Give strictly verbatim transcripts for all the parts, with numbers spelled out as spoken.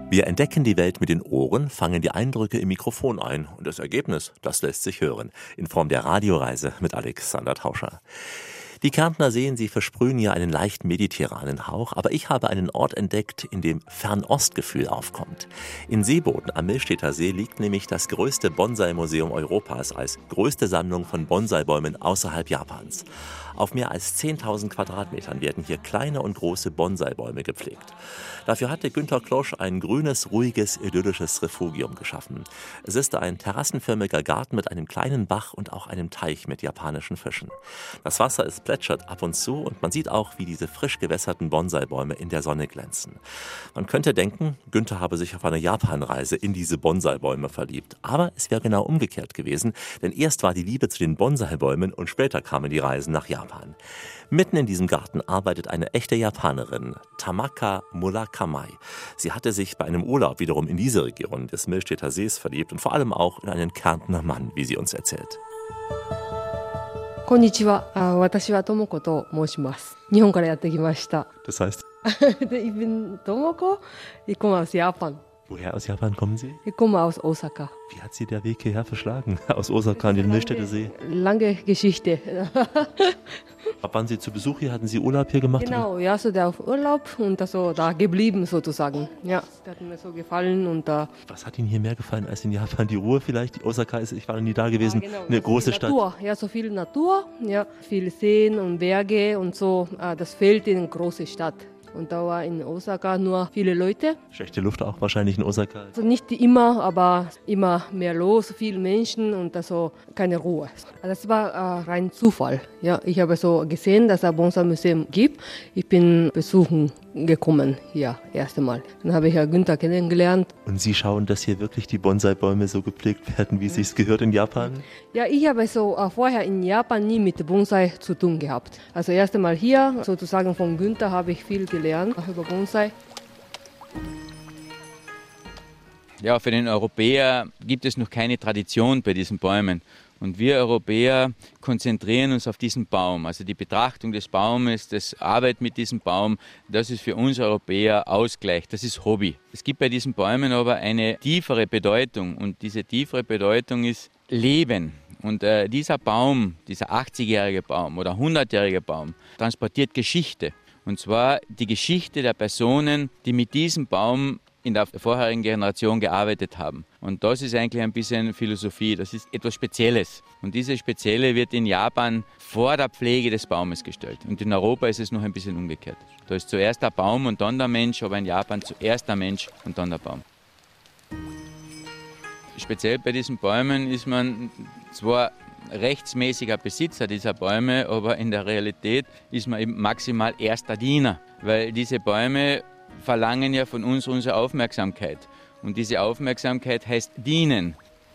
Wir entdecken die Welt mit den Ohren, fangen die Eindrücke im Mikrofon ein und das Ergebnis, das lässt sich hören, in Form der Radioreise mit Alexander Tauscher. Die Kärntner Seen, sie versprühen ja einen leicht mediterranen Hauch, aber ich habe einen Ort entdeckt, in dem Fernostgefühl aufkommt. In Seeboden am Millstätter See liegt nämlich das größte Bonsai-Museum Europas als größte Sammlung von Bonsai-Bäumen außerhalb Japans. Auf mehr als zehntausend Quadratmetern werden hier kleine und große Bonsai-Bäume gepflegt. Dafür hatte Günter Klosch ein grünes, ruhiges, idyllisches Refugium geschaffen. Es ist ein terrassenförmiger Garten mit einem kleinen Bach und auch einem Teich mit japanischen Fischen. Das Wasser ist plätschert ab und zu und man sieht auch, wie diese frisch gewässerten Bonsai-Bäume in der Sonne glänzen. Man könnte denken, Günter habe sich auf einer Japanreise in diese Bonsai-Bäume verliebt. Aber es wäre genau umgekehrt gewesen, denn erst war die Liebe zu den Bonsai-Bäumen und später kamen die Reisen nach Japan. Mitten in diesem Garten arbeitet eine echte Japanerin, Tamaka Murakamai. Sie hatte sich bei einem Urlaub wiederum in diese Region des Millstätter Sees verliebt und vor allem auch in einen Kärntner Mann, wie sie uns erzählt. Konnichiwa, watashi wa Tomoko to moushimasu. Nihon kara yatte kimashita. Das heißt? Ich bin Tomoko, ich komme aus Japan. Woher aus Japan kommen Sie? Ich komme aus Osaka. Wie hat Sie der Weg hierher verschlagen? Aus Osaka in den Millstätter See? Lange Geschichte. Ab wann Sie zu Besuch hier? Hatten Sie Urlaub hier gemacht? Genau, ja, so der auf Urlaub und so da geblieben sozusagen. Ja, das hat mir so gefallen und da. Was hat Ihnen hier mehr gefallen als in Japan? Die Ruhe vielleicht? Osaka ist, ich war noch nie da gewesen, ja, genau. Eine so große Stadt. Natur. Ja, so viel Natur, ja, viele Seen und Berge und so. Das fehlt in einer großen Stadt. Und da war in Osaka nur viele Leute. Schlechte Luft auch wahrscheinlich in Osaka. Also nicht immer, aber immer mehr los, viele Menschen und also keine Ruhe. Das war äh, rein Zufall. Ja, ich habe so gesehen, dass es ein Bonsai-Museum gibt. Ich bin besuchen gekommen hier, erste Mal. Dann habe ich Herrn Günther kennengelernt. Und Sie schauen, dass hier wirklich die Bonsai-Bäume so gepflegt werden, wie es sich gehört in Japan? Ja, ich habe so äh, vorher in Japan nie mit Bonsai zu tun gehabt. Also erste Mal hier, sozusagen von Günther, habe ich viel gelernt über Bonsai. Ja, für den Europäer gibt es noch keine Tradition bei diesen Bäumen. Und wir Europäer konzentrieren uns auf diesen Baum. Also die Betrachtung des Baumes, das Arbeit mit diesem Baum, das ist für uns Europäer Ausgleich, das ist Hobby. Es gibt bei diesen Bäumen aber eine tiefere Bedeutung und diese tiefere Bedeutung ist Leben. Und äh, dieser Baum, dieser achtzigjährige Baum oder hundertjährige Baum, transportiert Geschichte. Und zwar die Geschichte der Personen, die mit diesem Baum in der vorherigen Generation gearbeitet haben. Und das ist eigentlich ein bisschen Philosophie, das ist etwas Spezielles. Und dieses Spezielle wird in Japan vor der Pflege des Baumes gestellt. Und in Europa ist es noch ein bisschen umgekehrt. Da ist zuerst der Baum und dann der Mensch, aber in Japan zuerst der Mensch und dann der Baum. Speziell bei diesen Bäumen ist man zwar rechtsmäßiger Besitzer dieser Bäume, aber in der Realität ist man eben maximal erster Diener, weil diese Bäume verlangen ja von uns unsere Aufmerksamkeit. Und diese Aufmerksamkeit heißt dienen.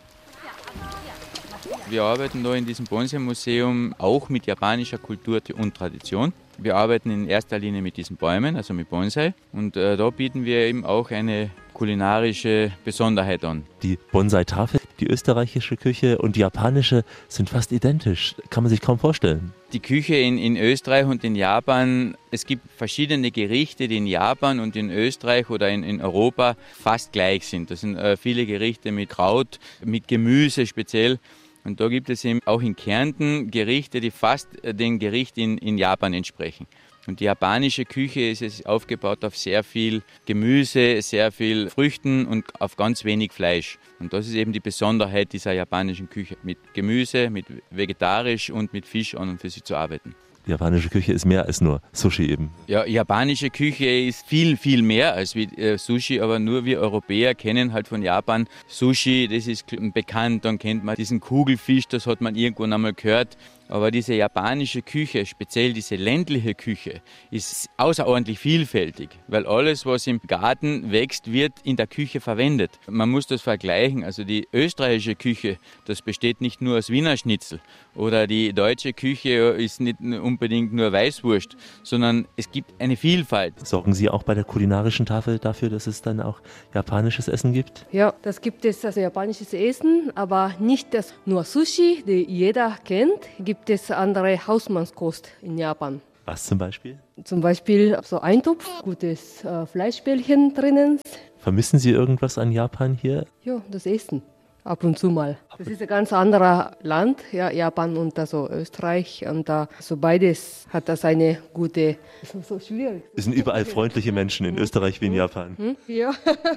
Wir arbeiten da in diesem Bonsai-Museum auch mit japanischer Kultur und Tradition. Wir arbeiten in erster Linie mit diesen Bäumen, also mit Bonsai. Und äh, da bieten wir eben auch eine kulinarische Besonderheit an. Die Bonsai-Tafel, die österreichische Küche und die japanische sind fast identisch. Kann man sich kaum vorstellen. Die Küche in, in Österreich und in Japan, es gibt verschiedene Gerichte, die in Japan und in Österreich oder in, in Europa fast gleich sind. Das sind äh, viele Gerichte mit Kraut, mit Gemüse speziell. Und da gibt es eben auch in Kärnten Gerichte, die fast dem Gericht in, in Japan entsprechen. Und die japanische Küche ist es aufgebaut auf sehr viel Gemüse, sehr viel Früchten und auf ganz wenig Fleisch. Und das ist eben die Besonderheit dieser japanischen Küche, mit Gemüse, mit vegetarisch und mit Fisch an und für sich zu arbeiten. Die japanische Küche ist mehr als nur Sushi eben. Ja, japanische Küche ist viel, viel mehr als wie, äh, Sushi, aber nur wir Europäer kennen halt von Japan Sushi, das ist bekannt, dann kennt man diesen Kugelfisch, das hat man irgendwann einmal gehört. Aber diese japanische Küche, speziell diese ländliche Küche, ist außerordentlich vielfältig, weil alles, was im Garten wächst, wird in der Küche verwendet. Man muss das vergleichen, also die österreichische Küche, das besteht nicht nur aus Wiener Schnitzel oder die deutsche Küche ist nicht unbedingt nur Weißwurst, sondern es gibt eine Vielfalt. Sorgen Sie auch bei der kulinarischen Tafel dafür, dass es dann auch japanisches Essen gibt? Ja, das gibt es, also japanisches Essen, aber nicht das nur Sushi, die jeder kennt. Gibt es andere Hausmannskost in Japan. Was zum Beispiel? Zum Beispiel so Eintopf, gutes äh, Fleischbällchen drinnen, Vermissen Sie irgendwas an Japan hier? Ja, das Essen. Ab und zu mal. Das ist ein ganz anderes Land, ja, Japan und also Österreich. Und da so beides hat das eine gute. So, so schwierig. Es sind überall freundliche Menschen in Österreich wie in Japan. Hm? Ja.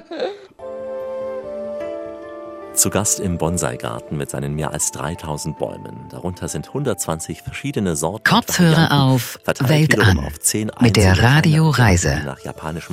Zu Gast im Bonsai-Garten mit seinen mehr als dreitausend Bäumen. Darunter sind hundertzwanzig verschiedene Sorten. Kopfhörer auf, Welt an. auf zehn mit der einzelne Radioreise. Kleine, die nach japanischem